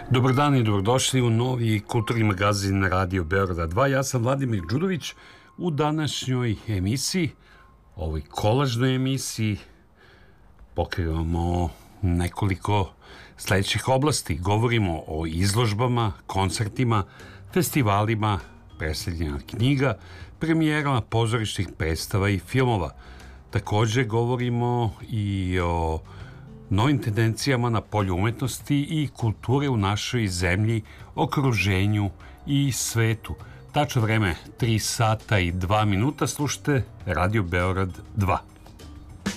Dobar dan i dobrodošli u novi kulturni magazin Radio Beograda 2. Ja sam Vladimir Đurović. U današnjoj emisiji, ovoj kolažnoj emisiji, pokrivamo nekoliko sledećih oblasti. Govorimo o izložbama, koncertima, festivalima, predstavljanjima knjiga, premijerama pozorišnih predstava i filmova. Takođe govorimo i o novim tendencijama na polju umetnosti i kulture u našoj zemlji, okruženju i svetu. Tačno vreme 3 sata i 2 minuta, slušate Radio Beograd 2.